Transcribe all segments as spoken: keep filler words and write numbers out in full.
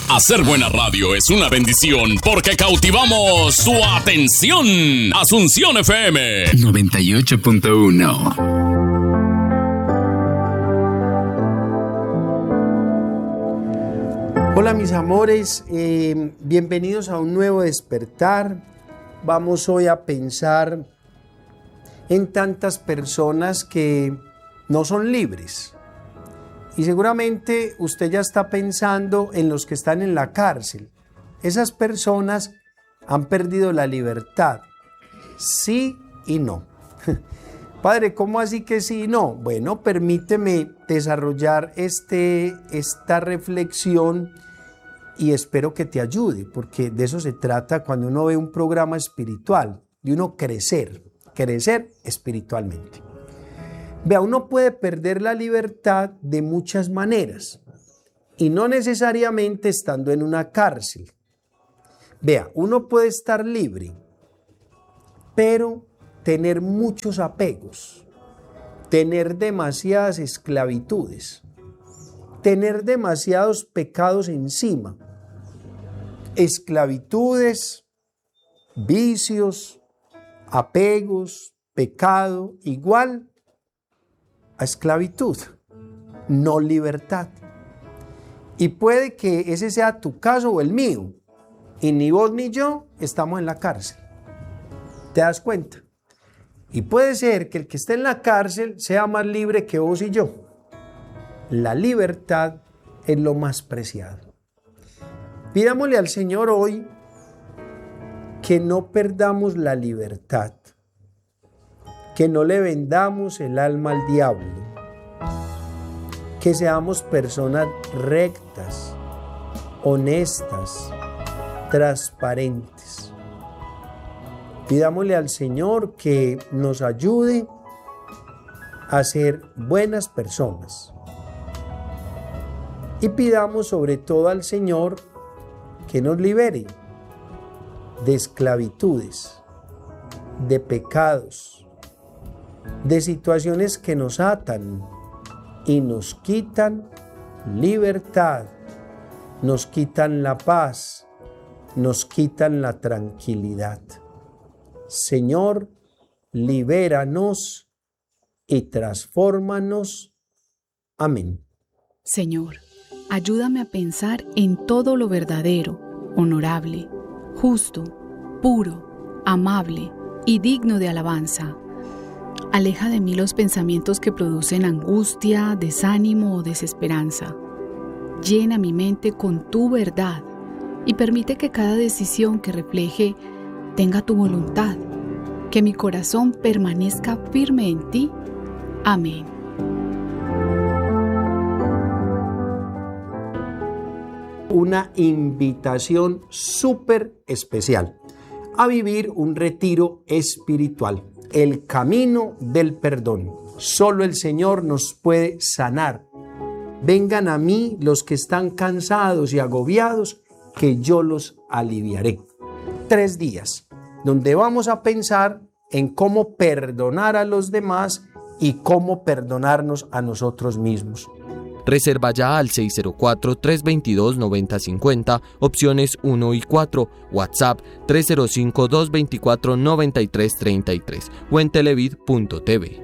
Hacer buena radio es una bendición porque cautivamos su atención. Asunción F M noventa y ocho punto uno. Hola mis amores, eh, bienvenidos a un nuevo despertar. Vamos hoy a pensar en tantas personas que no son libres. Y seguramente usted ya está pensando en los que están en la cárcel. Esas personas han perdido la libertad. Sí y no. Padre, ¿cómo así que sí y no? Bueno, permíteme desarrollar este, esta reflexión y espero que te ayude, porque de eso se trata cuando uno ve un programa espiritual, de uno crecer, crecer espiritualmente. Vea, uno puede perder la libertad de muchas maneras y no necesariamente estando en una cárcel. Vea, uno puede estar libre, pero tener muchos apegos, tener demasiadas esclavitudes, tener demasiados pecados encima, esclavitudes, vicios, apegos, pecado, igual a esclavitud, no libertad. Y puede que ese sea tu caso o el mío, y ni vos ni yo estamos en la cárcel. ¿Te das cuenta? Y puede ser que el que esté en la cárcel sea más libre que vos y yo. La libertad es lo más preciado. Pidámosle al Señor hoy que no perdamos la libertad, que no le vendamos el alma al diablo, que seamos personas rectas, honestas, transparentes. Pidámosle al Señor que nos ayude a ser buenas personas. Y pidamos sobre todo al Señor que nos libere de esclavitudes, de pecados, de situaciones que nos atan y nos quitan libertad, nos quitan la paz, nos quitan la tranquilidad. Señor, libéranos y transfórmanos. Amén. Señor, ayúdame a pensar en todo lo verdadero, honorable, justo, puro, amable y digno de alabanza. Aleja de mí los pensamientos que producen angustia, desánimo o desesperanza. Llena mi mente con tu verdad y permite que cada decisión que refleje tenga tu voluntad, que mi corazón permanezca firme en ti. Amén. Una invitación súper especial a vivir un retiro espiritual, el camino del perdón. Solo el Señor nos puede sanar. Vengan a mí los que están cansados y agobiados, que yo los aliviaré. Tres días, donde vamos a pensar en cómo perdonar a los demás y cómo perdonarnos a nosotros mismos. Reserva ya al seis cero cuatro, tres dos dos, nueve cero cinco cero, opciones uno y cuatro, WhatsApp tres cero cinco, dos dos cuatro, nueve tres tres tres o en televid punto t v.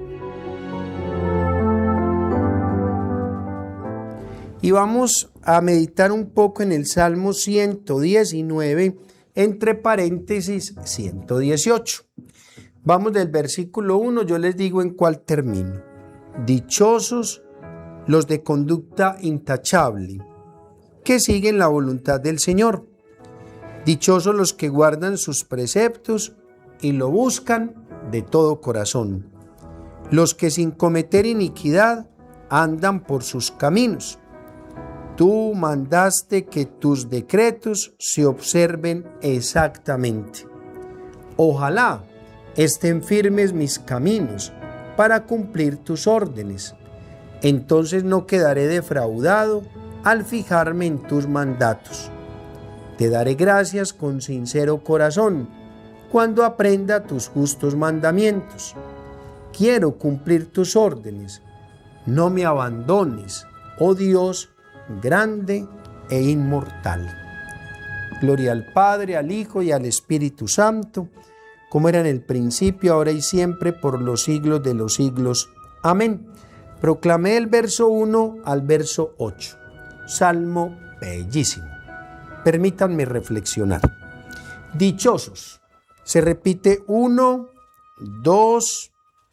Y vamos a meditar un poco en el Salmo ciento diecinueve, entre paréntesis ciento dieciocho. Vamos del versículo uno, yo les digo en cuál termino. Dichosos los de conducta intachable, que siguen la voluntad del Señor. Dichosos los que guardan sus preceptos y lo buscan de todo corazón. Los que sin cometer iniquidad andan por sus caminos. Tú mandaste que tus decretos se observen exactamente. Ojalá estén firmes mis caminos para cumplir tus órdenes. Entonces no quedaré defraudado al fijarme en tus mandatos. Te daré gracias con sincero corazón cuando aprenda tus justos mandamientos. Quiero cumplir tus órdenes. No me abandones, oh Dios grande e inmortal. Gloria al Padre, al Hijo y al Espíritu Santo, como era en el principio, ahora y siempre, por los siglos de los siglos. Amén. Proclamé el verso uno al verso ocho. Salmo bellísimo. Permítanme reflexionar. Dichosos. Se repite uno, dos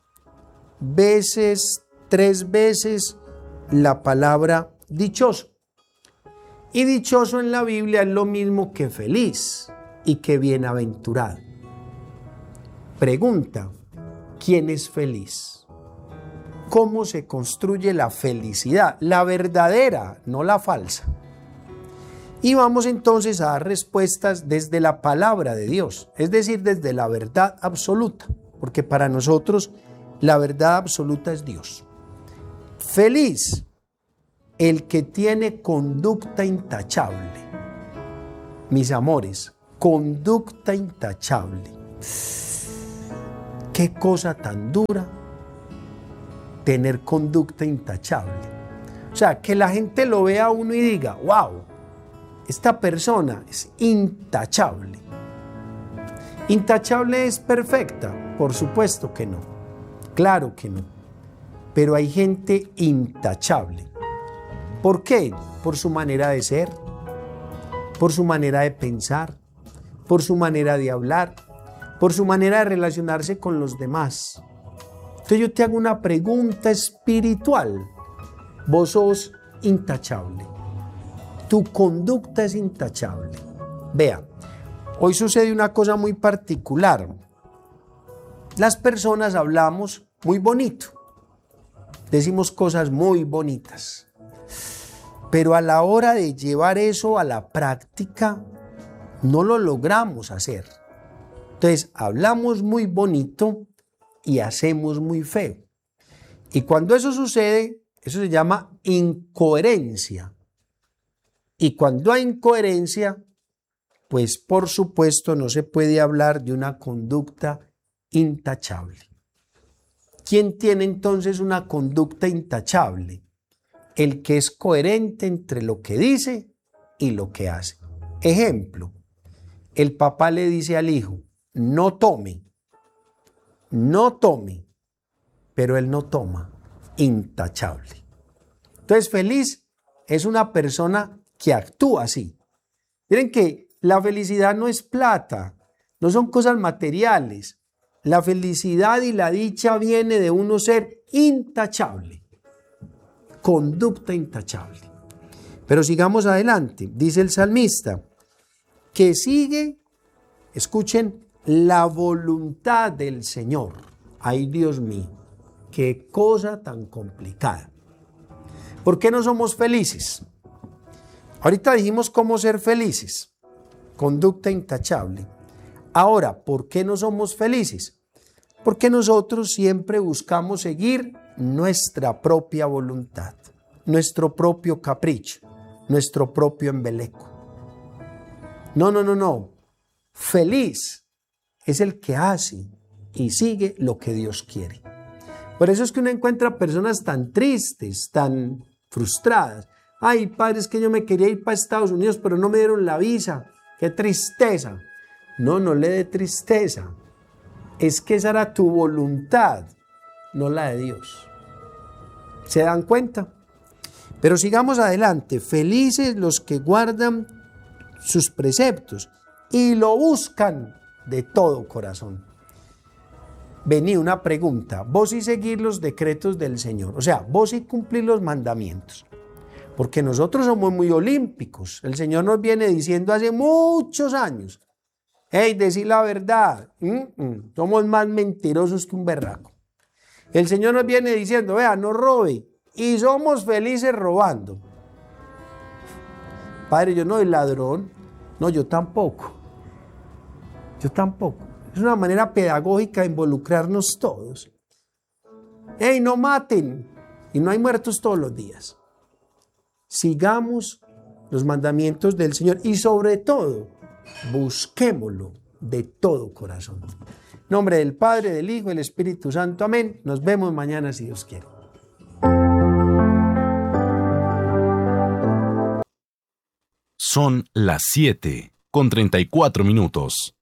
veces, tres veces la palabra dichoso. Y dichoso en la Biblia es lo mismo que feliz y que bienaventurado. Pregunta, ¿quién es feliz? ¿Cómo se construye la felicidad? La verdadera, no la falsa. Y vamos entonces a dar respuestas desde la palabra de Dios, es decir, desde la verdad absoluta, porque para nosotros la verdad absoluta es Dios. Feliz el que tiene conducta intachable. Mis amores, conducta intachable. Qué cosa tan dura tener conducta intachable. O sea, que la gente lo vea a uno y diga, wow, esta persona es intachable. ¿Intachable es perfecta? Por supuesto que no. Claro que no. Pero hay gente intachable. ¿Por qué? Por su manera de ser, por su manera de pensar, por su manera de hablar, por su manera de relacionarse con los demás. Entonces yo te hago una pregunta espiritual. Vos sos intachable. Tu conducta es intachable. Vea, hoy sucede una cosa muy particular. Las personas hablamos muy bonito. Decimos cosas muy bonitas. Pero a la hora de llevar eso a la práctica, no lo logramos hacer. Entonces, hablamos muy bonito y hacemos muy feo. Y cuando eso sucede, eso se llama incoherencia. Y cuando hay incoherencia, pues por supuesto no se puede hablar de una conducta intachable. ¿Quién tiene entonces una conducta intachable? El que es coherente entre lo que dice y lo que hace. Ejemplo, el papá le dice al hijo, no tome, no tome, pero él no toma, intachable. Entonces, feliz es una persona que actúa así. Miren que la felicidad no es plata, no son cosas materiales. La felicidad y la dicha viene de uno ser intachable. Conducta intachable. Pero sigamos adelante. Dice el salmista que sigue, escuchen, la voluntad del Señor. Ay, Dios mío, qué cosa tan complicada. ¿Por qué no somos felices? Ahorita dijimos cómo ser felices. Conducta intachable. Ahora, ¿por qué no somos felices? Porque nosotros siempre buscamos seguir nuestra propia voluntad, nuestro propio capricho, nuestro propio embeleco. No, no, no, no. Feliz es el que hace y sigue lo que Dios quiere. Por eso es que uno encuentra personas tan tristes, tan frustradas. Ay, padre, es que yo me quería ir para Estados Unidos, pero no me dieron la visa. ¡Qué tristeza! No, no le dé tristeza. Es que esa era tu voluntad, no la de Dios. ¿Se dan cuenta? Pero sigamos adelante. Felices los que guardan sus preceptos y lo buscan de todo corazón. Vení, una pregunta. Vos sí seguir los decretos del Señor. O sea, vos sí cumplir los mandamientos. Porque nosotros somos muy olímpicos. El Señor nos viene diciendo hace muchos años. Hey, decí la verdad. Mm-mm. Somos más mentirosos que un berraco. El Señor nos viene diciendo, vea, no robe. Y somos felices robando. Padre, yo no soy ladrón. No, yo tampoco. Yo tampoco. Es una manera pedagógica de involucrarnos todos. Hey, no maten. Y no hay muertos todos los días. Sigamos los mandamientos del Señor y sobre todo, busquémoslo de todo corazón. En nombre del Padre, del Hijo y del Espíritu Santo. Amén. Nos vemos mañana si Dios quiere. Son las siete con treinta y cuatro minutos.